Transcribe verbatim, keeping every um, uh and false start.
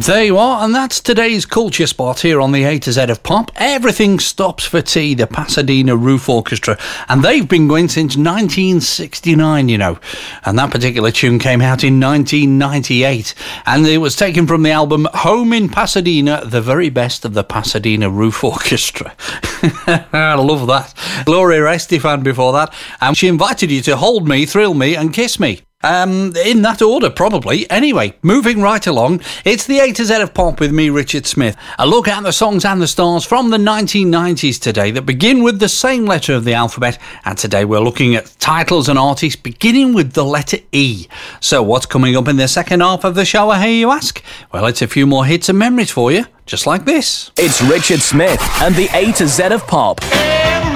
There you are, and that's today's culture spot here on the A to Z of Pop. Everything Stops for Tea, the Pasadena Roof Orchestra, and they've been going since nineteen sixty-nine, you know, and that particular tune came out in nineteen ninety-eight, and it was taken from the album Home in Pasadena, the very best of the Pasadena Roof Orchestra. I love that. Gloria Estefan before that, and she invited you to hold me, thrill me and kiss me. Um, in that order, probably. Anyway, moving right along, it's the A to Z of Pop with me, Richard Smith. A look at the songs and the stars from the nineteen nineties today that begin with the same letter of the alphabet, and today we're looking at titles and artists beginning with the letter E. So what's coming up in the second half of the show, I hear you ask? Well, it's a few more hits and memories for you, just like this. It's Richard Smith and the A to Z of Pop.